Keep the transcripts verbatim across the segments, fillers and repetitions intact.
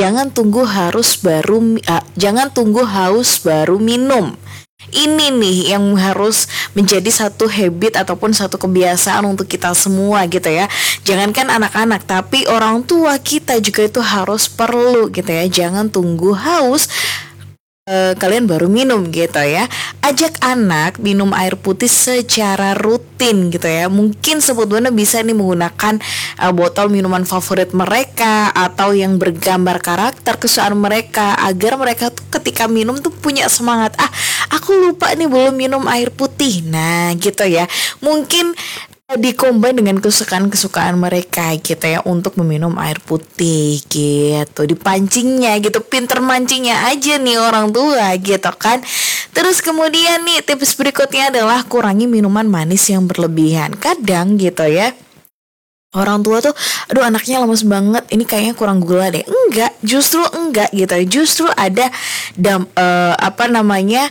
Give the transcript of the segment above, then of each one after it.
jangan tunggu harus baru uh, jangan tunggu haus baru minum. Ini nih yang harus menjadi satu habit ataupun satu kebiasaan untuk kita semua gitu ya. Jangankan anak-anak, tapi orang tua kita juga itu harus perlu gitu ya. Jangan tunggu haus eh, kalian baru minum gitu ya. Ajak anak minum air putih secara rutin gitu ya. Mungkin sebetulnya bisa nih menggunakan eh, botol minuman favorit mereka atau yang bergambar karakter kesukaan mereka, agar mereka tuh ketika minum tuh punya semangat. Ah, aku lupa nih belum minum air putih. Nah, gitu ya. Mungkin dikombin dengan kesukaan-kesukaan mereka gitu ya, untuk meminum air putih gitu, dipancingnya gitu, pinter mancingnya aja nih orang tua gitu kan. Terus kemudian nih tips berikutnya adalah kurangi minuman manis yang berlebihan. Kadang gitu ya, orang tua tuh, aduh anaknya lemes banget, ini kayaknya kurang gula deh. Enggak, justru enggak gitu. Justru ada dam, eh, apa namanya,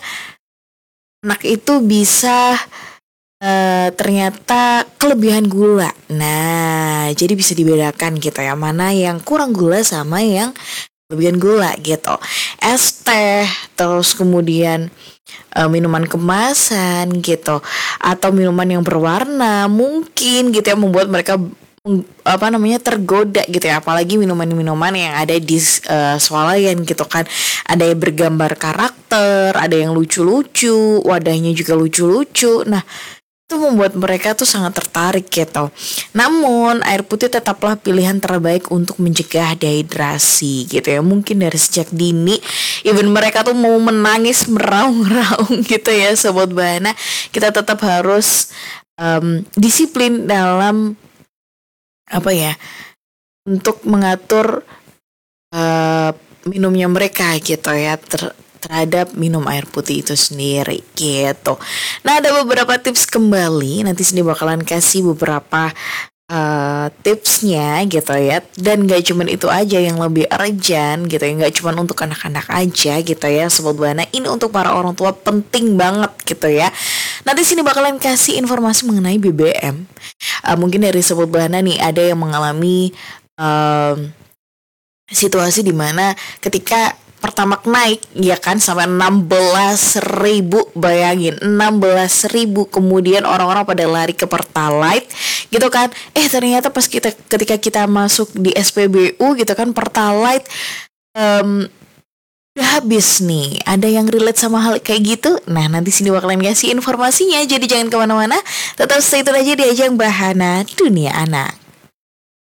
anak itu bisa eh, ternyata kelebihan gula. Nah, jadi bisa dibedakan gitu ya, mana yang kurang gula sama yang kelebihan gula gitu. Es teh, terus kemudian eh, minuman kemasan gitu, atau minuman yang berwarna mungkin gitu ya, membuat mereka meng- apa namanya tergoda gitu ya, apalagi minuman-minuman yang ada di eh, swalayan gitu kan, ada yang bergambar karakter, ada yang lucu-lucu, wadahnya juga lucu-lucu. Nah, itu membuat mereka tuh sangat tertarik gitu. Namun air putih tetaplah pilihan terbaik untuk mencegah dehidrasi gitu ya. Mungkin dari sejak dini, even mereka tuh mau menangis meraung-raung gitu ya Sobat Bahana, kita tetap harus em, disiplin dalam apa ya, untuk mengatur eh, minumnya mereka gitu ya, ter- terhadap minum air putih itu sendiri gitu. Nah, ada beberapa tips kembali, nanti sini bakalan kasih beberapa eh, tipsnya gitu ya. Dan gak cuman itu aja yang lebih urgent gitu ya, gak cuman untuk anak-anak aja gitu ya Sobat Buana, ini untuk para orang tua penting banget gitu ya. Nanti sini bakalan kasih informasi mengenai B B M. Eh, mungkin dari Sobat Buana nih ada yang mengalami em, situasi dimana ketika Pertamax naik ya kan sampai enam belas ribu, bayangin enam belas ribu, kemudian orang-orang pada lari ke Pertalite gitu kan. Eh ternyata pas kita ketika kita masuk di S P B U gitu kan, Pertalite em, udah habis nih. Ada yang relate sama hal kayak gitu? Nah, nanti sini bakalan kasih informasinya, jadi jangan kemana-mana, tetap stay tune aja di Ajang Bahana Dunia Anak.